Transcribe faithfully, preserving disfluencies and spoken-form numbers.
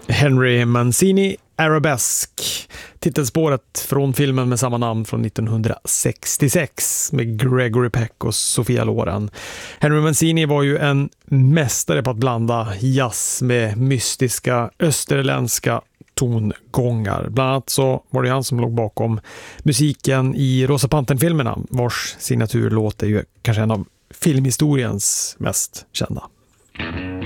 Henry Mancini, Arabesque, titelspåret från filmen med samma namn från nittonhundrasextiosex med Gregory Peck och Sofia Loren. Henry Mancini var ju en mästare på att blanda jazz med mystiska österländska tongångar. Bland annat så var det han som låg bakom musiken i Rosa Pantern-filmerna, vars signaturlåt är ju kanske en av filmhistoriens mest kända.